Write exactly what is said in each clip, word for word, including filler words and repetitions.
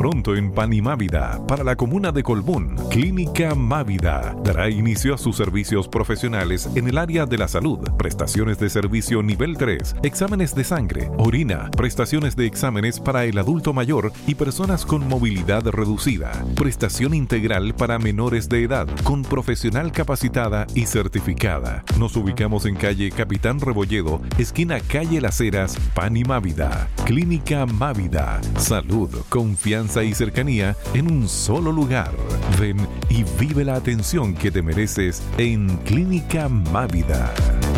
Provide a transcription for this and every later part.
Pronto en Panimávida, para la comuna de Colbún, Clínica Mávida dará inicio a sus servicios profesionales en el área de la salud, prestaciones de servicio nivel tres, exámenes de sangre, orina, prestaciones de exámenes para el adulto mayor y personas con movilidad reducida, prestación integral para menores de edad, con profesional capacitada y certificada. Nos ubicamos en calle Capitán Rebolledo, esquina calle Las Heras, Panimávida. Clínica Mávida, salud, confianza y cercanía en un solo lugar. Ven y vive la atención que te mereces en Clínica Mávida.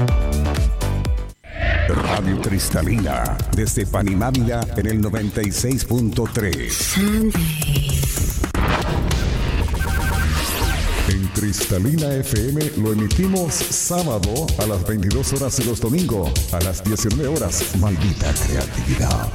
Radio Cristalina, desde Panimávida en el noventa y seis punto tres. En Cristalina F M lo emitimos sábado a las veintidós horas y los domingos a las diecinueve horas. Maldita creatividad.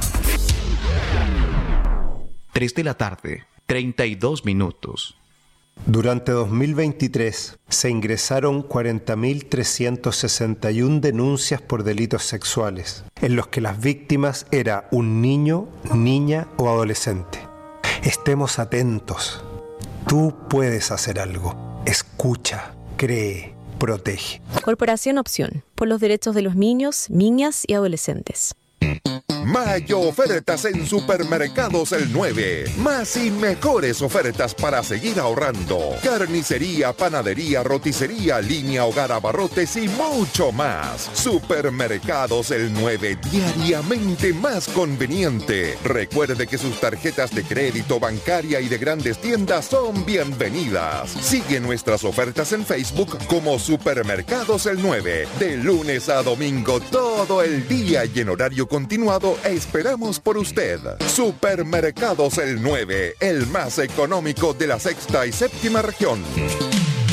tres de la tarde, treinta y dos minutos. Durante dos mil veintitrés se ingresaron cuarenta mil trescientas sesenta y una denuncias por delitos sexuales, en los que las víctimas era un niño, niña o adolescente. Estemos atentos. Tú puedes hacer algo. Escucha, cree, protege. Corporación Opción, por los derechos de los niños, niñas y adolescentes. Mayo ofertas en Supermercados El nueve. Más y mejores ofertas para seguir ahorrando. Carnicería, panadería, roticería, línea hogar, abarrotes y mucho más. Supermercados El nueve, diariamente más conveniente. Recuerde que sus tarjetas de crédito, bancaria y de grandes tiendas son bienvenidas. Sigue nuestras ofertas en Facebook como Supermercados El nueve. De lunes a domingo todo el día y en horario continuado esperamos por usted. Supermercados El nueve, el más económico de la sexta y séptima región.